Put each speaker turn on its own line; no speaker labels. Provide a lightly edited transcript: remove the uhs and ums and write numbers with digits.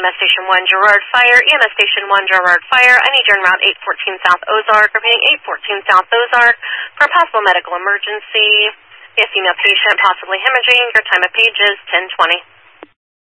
EMS Station 1 Girard Fire, EMS Station 1 Girard Fire. I need you en route 814 South Ozark, repeating 814 South Ozark for a possible medical emergency. A female patient, possibly hemorrhaging. Your time of page is 10:20.